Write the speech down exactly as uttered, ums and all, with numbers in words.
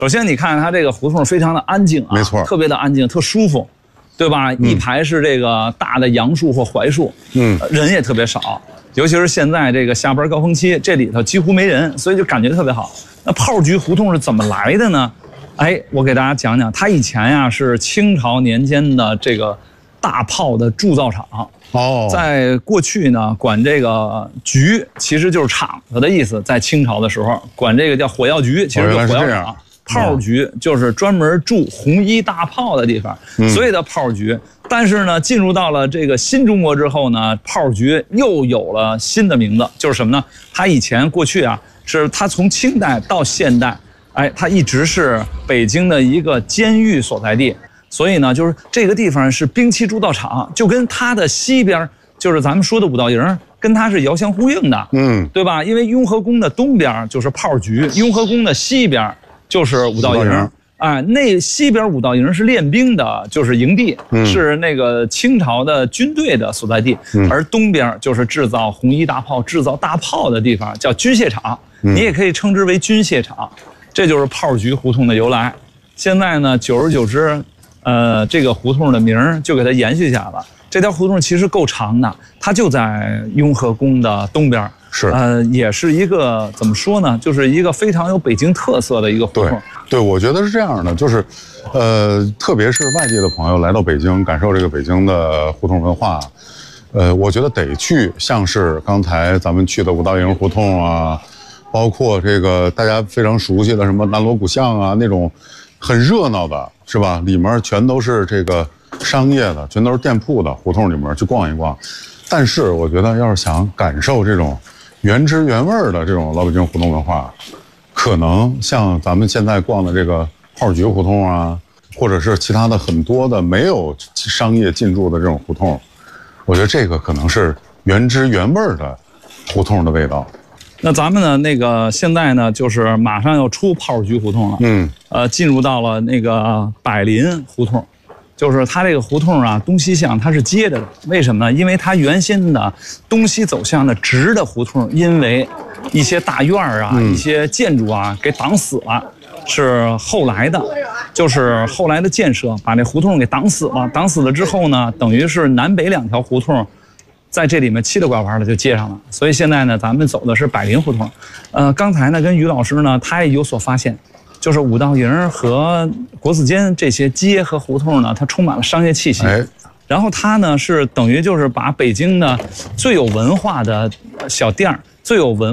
首先你看它这个胡同非常的安静啊， 没错， 特别的安静，特舒服，对吧？嗯、一排是这个大的杨树或槐树，嗯，人也特别少，尤其是现在这个下班高峰期，这里头几乎没人，所以就感觉特别好。那炮局胡同是怎么来的呢？哎，我给大家讲讲，它以前呀是清朝年间的这个大炮的铸造厂。哦，在过去呢，管这个局其实就是厂子的意思，在清朝的时候，管这个叫火药局，其实就是火药厂。炮局就是专门铸红衣大炮的地方，所以叫炮局。但是呢，进入到了这个新中国之后呢，炮局又有了新的名字，就是什么呢？它以前过去啊，是它从清代到现代，哎，它一直是北京的一个监狱所在地。所以呢，就是这个地方是兵器铸造厂，就跟它的西边就是咱们说的五道营，跟它是遥相呼应的，嗯，对吧？因为雍和宫的东边就是炮局，雍和宫的西边就是五道营。啊，那西边五道营是练兵的，就是营地，嗯、是那个清朝的军队的所在地，嗯、而东边就是制造红衣大炮、制造大炮的地方，叫军械厂，嗯、你也可以称之为军械厂，这就是炮局胡同的由来。现在呢，久而久之，呃，这个胡同的名儿就给它延续下来了。这条胡同其实够长的，它就在雍和宫的东边。是，呃，也是一个怎么说呢，就是一个非常有北京特色的一个胡同。对， 对，我觉得是这样的，就是，呃，特别是外地的朋友来到北京，感受这个北京的胡同文化，呃，我觉得得去，像是刚才咱们去的五道营胡同啊，包括这个大家非常熟悉的什么南锣鼓巷啊，那种很热闹的，是吧？里面全都是这个商业的，全都是店铺的胡同里面去逛一逛。但是我觉得，要是想感受这种原汁原味的这种老北京胡同文化，可能像咱们现在逛的这个炮局胡同啊，或者是其他的很多的没有商业进驻的这种胡同，我觉得这个可能是原汁原味的胡同的味道。 那咱们呢，那个现在呢，就是马上要出炮局胡同了，嗯，呃，进入到了那个百林胡同。就是它这个胡同啊，东西向它是接着的，为什么呢？因为它原先的东西走向的直的胡同，因为一些大院啊、嗯、一些建筑啊给挡死了，是后来的，就是后来的建设把这胡同给挡死了。挡死了之后呢，等于是南北两条胡同在这里面七了拐弯的就接上了。所以现在呢，咱们走的是百林胡同。呃，刚才呢跟于老师呢，他也有所发现。就是五道营和国子监这些街和胡同呢，它充满了商业气息。哎，然后它呢是等于就是把北京的最有文化的小店儿、最有文